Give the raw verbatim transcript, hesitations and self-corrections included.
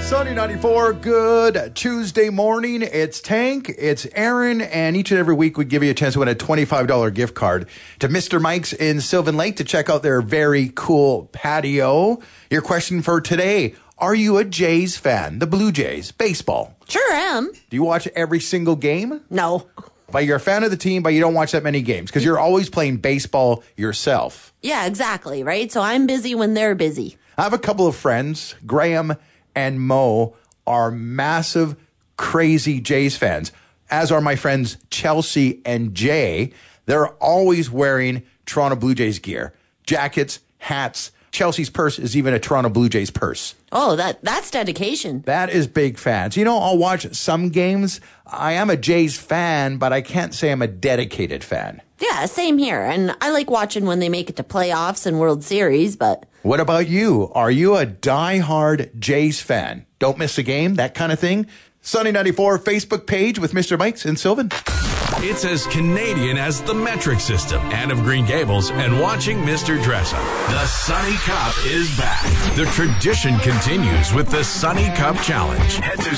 Sunny ninety-four, good Tuesday morning. It's Tank, it's Aaron, and each and every week we give you a chance to win a twenty-five dollars gift card to Mister Mike's in Sylvan Lake to check out their very cool patio. Your question for today, are you a Jays fan? The Blue Jays, baseball. Sure am. Do you watch every single game? No. But you're a fan of the team, but you don't watch that many games because you're always playing baseball yourself. Yeah, exactly, right? So I'm busy when they're busy. I have a couple of friends, Graham and Mo, are massive, crazy Jays fans, as are my friends Chelsea and Jay. They're always wearing Toronto Blue Jays gear, jackets, hats. Chelsea's purse is even a Toronto Blue Jays purse. Oh, that that's dedication. That is big fans. You know, I'll watch some games. I am a Jays fan, but I can't say I'm a dedicated fan. Yeah, same here. And I like watching when they make it to playoffs and World Series, but... What about you? Are you a diehard Jays fan? Don't miss a game, that kind of thing? Sunny ninety-four Facebook page with Mister Mike's in Sylvan. It's as Canadian as the metric system, Anne of Green Gables, and watching Mister Dressup. The Sunny Cup is back. The tradition continues with the Sunny Cup Challenge. Head to